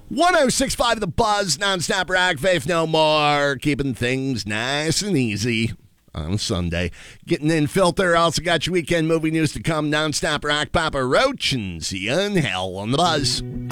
106.5 The Buzz, nonstop rock, Faith No More, keeping things nice and easy on Sunday. Getting in filter, also got your weekend movie news to come, nonstop rock, Papa Roach, and see you in hell on The Buzz.